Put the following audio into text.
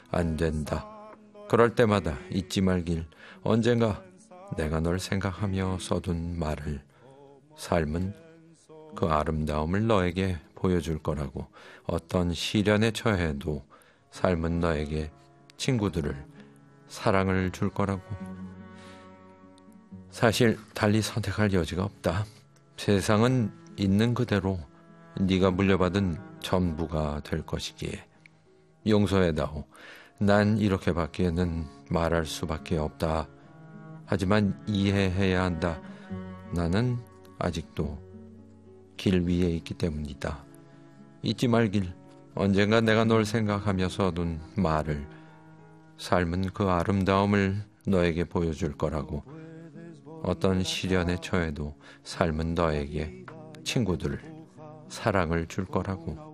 안 된다. 그럴 때마다 잊지 말길. 언젠가 내가 널 생각하며 써둔 말을. 삶은 그 아름다움을 너에게 보여줄 거라고. 어떤 시련에 처해도 삶은 너에게 친구들을, 사랑을 줄 거라고. 사실 달리 선택할 여지가 없다. 세상은 있는 그대로 네가 물려받은 전부가 될 것이기에 용서해다오. 난 이렇게밖에는 말할 수밖에 없다. 하지만 이해해야 한다. 나는 아직도 길 위에 있기 때문이다. 잊지 말길. 언젠가 내가 널 생각하며 써둔 말을. 삶은 그 아름다움을 너에게 보여줄 거라고. 어떤 시련에 처해도 삶은 너에게 친구들을, 사랑을 줄 거라고.